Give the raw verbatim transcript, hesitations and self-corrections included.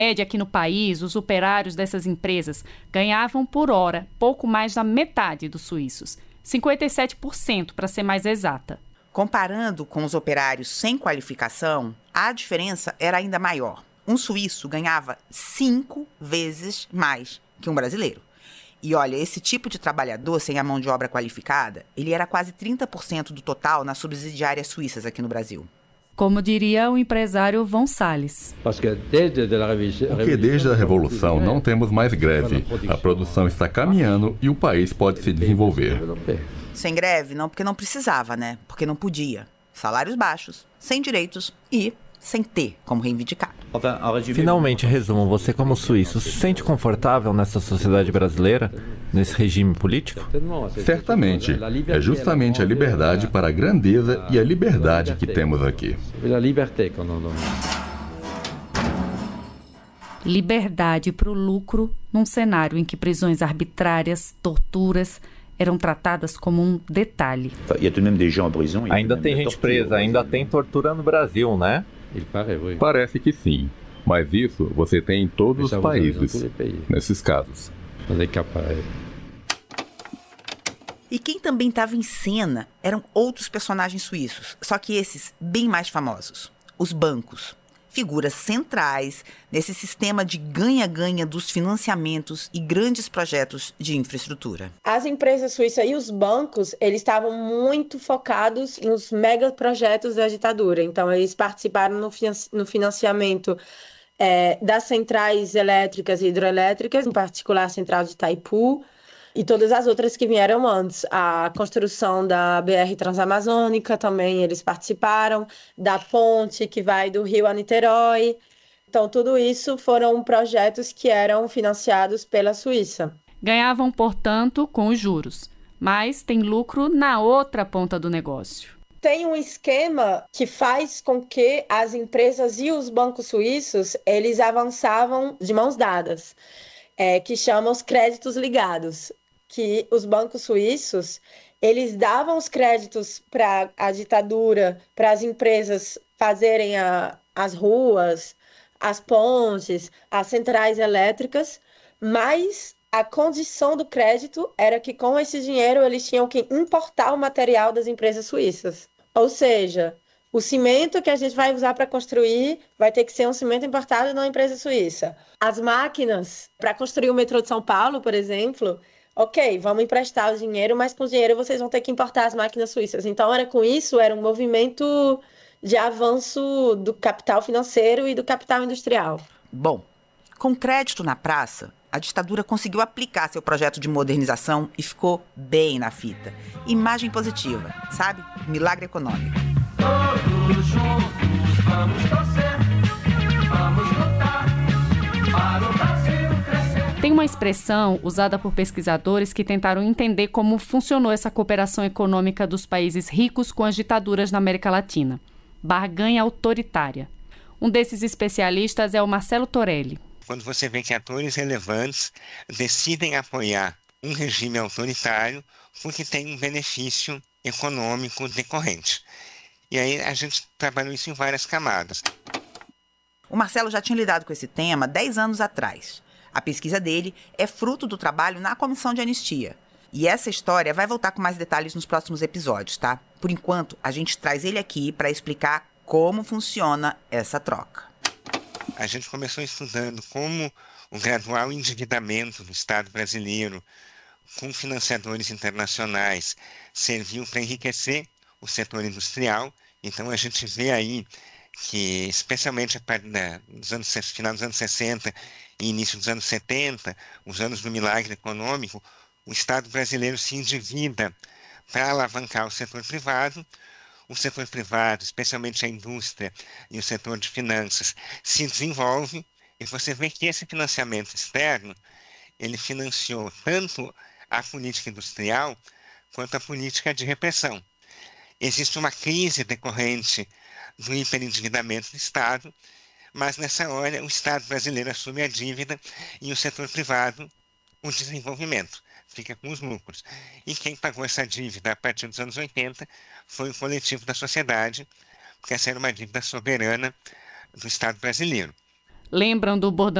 média aqui no país, os operários dessas empresas ganhavam por hora pouco mais da metade dos suíços, cinquenta e sete por cento para ser mais exata. Comparando com os operários sem qualificação, a diferença era ainda maior. Um suíço ganhava cinco vezes mais que um brasileiro. E olha, esse tipo de trabalhador sem a mão de obra qualificada, ele era quase trinta por cento do total nas subsidiárias suíças aqui no Brasil. Como diria o empresário Von Salles. Porque desde a Revolução não temos mais greve. A produção está caminhando e o país pode se desenvolver. Sem greve, não porque não precisava, né? Porque não podia. Salários baixos, sem direitos e sem ter como reivindicar. Finalmente, resumo, você como suíço se sente confortável nessa sociedade brasileira, nesse regime político? Certamente. É justamente a liberdade para a grandeza e a liberdade que temos aqui. Liberdade para o lucro num cenário em que prisões arbitrárias, torturas eram tratadas como um detalhe. Ainda tem gente presa, ainda tem tortura no Brasil, né? Parece que sim, mas isso você tem em todos os países, nesses casos. E quem também estava em cena eram outros personagens suíços, só que esses bem mais famosos, os bancos. Figuras centrais nesse sistema de ganha-ganha dos financiamentos e grandes projetos de infraestrutura. As empresas suíças e os bancos, eles estavam muito focados nos megaprojetos da ditadura. Então, eles participaram no, finan- no financiamento é, das centrais elétricas e hidroelétricas, em particular a central de Itaipu, e todas as outras que vieram antes. A construção da B R Transamazônica também eles participaram, da ponte que vai do Rio a Niterói. Então, tudo isso foram projetos que eram financiados pela Suíça. Ganhavam, portanto, com os juros, mas tem lucro na outra ponta do negócio. Tem um esquema que faz com que as empresas e os bancos suíços, eles avançavam de mãos dadas, é, que chama os créditos ligados. Que os bancos suíços, eles davam os créditos para a ditadura, para as empresas fazerem a, as ruas, as pontes, as centrais elétricas, mas a condição do crédito era que com esse dinheiro eles tinham que importar o material das empresas suíças. Ou seja, o cimento que a gente vai usar para construir vai ter que ser um cimento importado de uma empresa suíça. As máquinas para construir o metrô de São Paulo, por exemplo, ok, vamos emprestar o dinheiro, mas com o dinheiro vocês vão ter que importar as máquinas suíças. Então, era com isso, era um movimento de avanço do capital financeiro e do capital industrial. Bom, com crédito na praça, a ditadura conseguiu aplicar seu projeto de modernização e ficou bem na fita. Imagem positiva, sabe? Milagre econômico. Todos juntos vamos torcer, vamos lutar para o Brasil crescer. Tem uma expressão usada por pesquisadores que tentaram entender como funcionou essa cooperação econômica dos países ricos com as ditaduras na América Latina. Barganha autoritária. Um desses especialistas é o Marcelo Torelli. Quando você vê que atores relevantes decidem apoiar um regime autoritário porque tem um benefício econômico decorrente. E aí a gente trabalhou isso em várias camadas. O Marcelo já tinha lidado com esse tema dez anos atrás. A pesquisa dele é fruto do trabalho na Comissão de Anistia. E essa história vai voltar com mais detalhes nos próximos episódios, tá? Por enquanto, a gente traz ele aqui para explicar como funciona essa troca. A gente começou estudando como o gradual endividamento do Estado brasileiro com financiadores internacionais serviu para enriquecer o setor industrial. Então a gente vê aí que, especialmente a partir dos anos, final dos anos sessenta e início dos anos setenta, os anos do milagre econômico, o Estado brasileiro se endivida para alavancar o setor privado. O setor privado, especialmente a indústria e o setor de finanças, se desenvolve e você vê que esse financiamento externo, ele financiou tanto a política industrial quanto a política de repressão. Existe uma crise decorrente do hiperendividamento do Estado, mas nessa hora o Estado brasileiro assume a dívida e o setor privado o desenvolvimento, fica com os lucros. E quem pagou essa dívida a partir dos anos oitenta foi o coletivo da sociedade, porque essa era uma dívida soberana do Estado brasileiro. Lembram do bordão